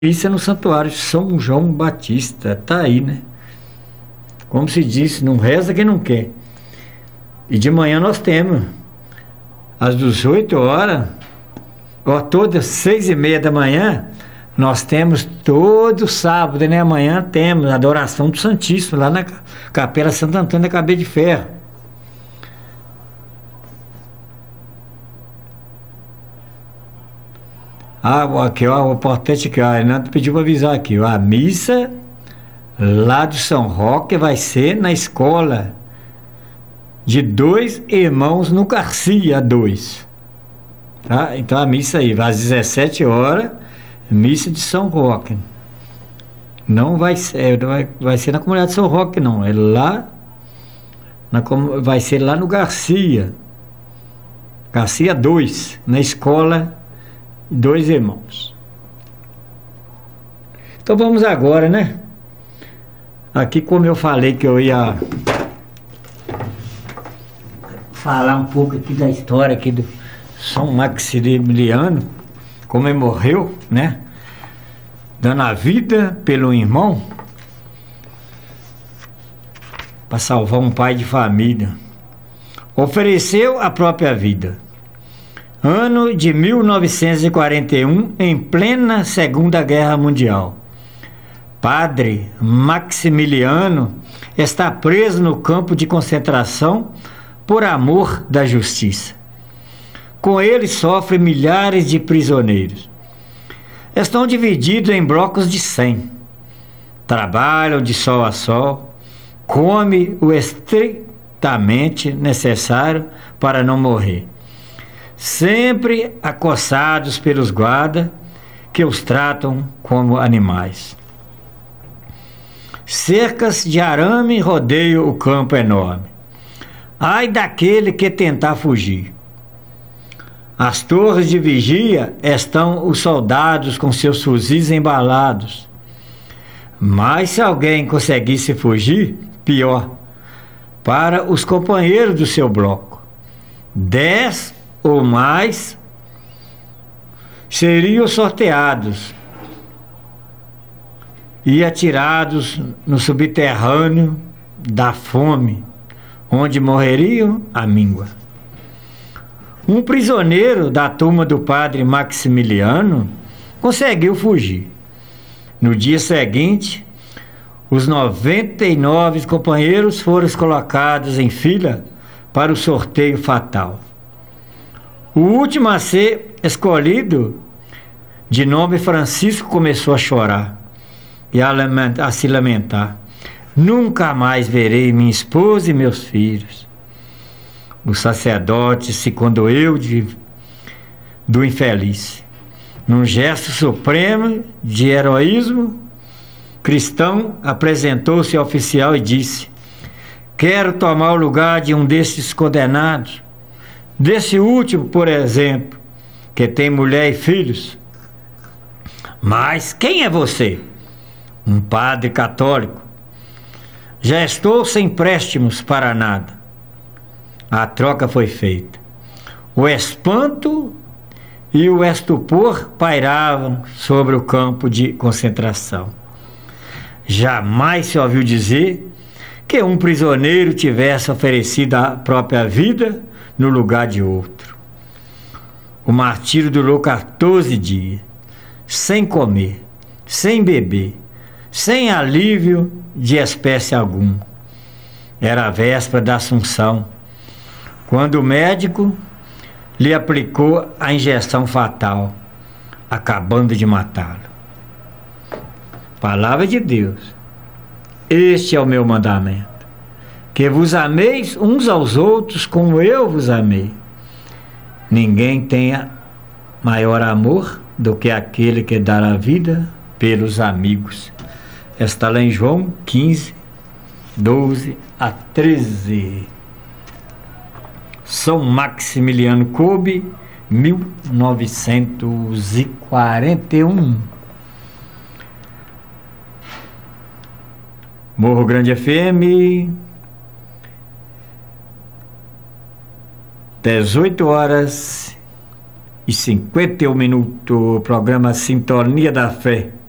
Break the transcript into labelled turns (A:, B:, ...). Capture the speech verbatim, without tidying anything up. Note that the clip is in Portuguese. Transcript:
A: Isso é no Santuário São João Batista, tá aí, né? Como se disse, não reza quem não quer. E de manhã nós temos, às dezoito horas, ó, todas seis e meia da manhã, nós temos todo sábado, né? Amanhã temos a adoração do Santíssimo, lá na Capela Santo Antônio da Cabeça de Ferro. Ah, aqui, ó, o importante aqui, ó, a Renato pediu para avisar aqui, ó, a missa lá do São Roque vai ser na escola de dois irmãos no Garcia dois. Tá? Então a missa aí, às dezessete horas, missa de São Roque. Não vai ser, vai, vai ser na comunidade de São Roque, não. É lá, na, vai ser lá no Garcia. Garcia dois, na escola Dois Irmãos. Então vamos agora, né? Aqui, como eu falei que eu ia falar um pouco aqui da história aqui do São Maximiliano, como ele morreu, né? Dando a vida pelo irmão para salvar um pai de família. Ofereceu a própria vida. Ano de mil novecentos e quarenta e um, em plena Segunda Guerra Mundial. Padre Maximiliano está preso no campo de concentração por amor da justiça. Com ele sofrem milhares de prisioneiros. Estão divididos em blocos de cem. Trabalham de sol a sol, comem o estritamente necessário para não morrer. Sempre acossados pelos guardas que os tratam como animais. Cercas de arame rodeiam o campo enorme. Ai daquele que tentar fugir. As torres de vigia estão os soldados com seus fuzis embalados. Mas se alguém conseguisse fugir, pior, para os companheiros do seu bloco. Dez ou mais seriam sorteados e atirados no subterrâneo da fome, onde morreriam à míngua. Um prisioneiro da turma do padre Maximiliano conseguiu fugir. No dia seguinte, os noventa e nove companheiros foram colocados em fila para o sorteio fatal. O último a ser escolhido, de nome Francisco, começou a chorar e a, lamentar, a se lamentar. Nunca mais verei minha esposa e meus filhos. O sacerdote se condoeu de, do infeliz. Num gesto supremo de heroísmo cristão, apresentou-se ao oficial e disse: quero tomar o lugar de um desses condenados. Desse último, por exemplo, que tem mulher e filhos. Mas quem é você? Um padre católico. Já estou sem préstimos para nada. A troca foi feita. O espanto e o estupor pairavam sobre o campo de concentração. Jamais se ouviu dizer que um prisioneiro tivesse oferecido a própria vida no lugar de outro. O martírio durou quatorze dias, sem comer, sem beber, sem alívio de espécie alguma. Era a véspera da Assunção, quando o médico lhe aplicou a injeção fatal, acabando de matá-lo. Palavra de Deus. Este é o meu mandamento: que vos ameis uns aos outros como eu vos amei. Ninguém tenha maior amor do que aquele que dá a vida pelos amigos. Está lá em João quinze, doze a treze. São Maximiliano Kolbe, mil novecentos e quarenta e um. Morro Grande F M, dezoito horas e cinquenta e um minutos, programa Sintonia da Fé.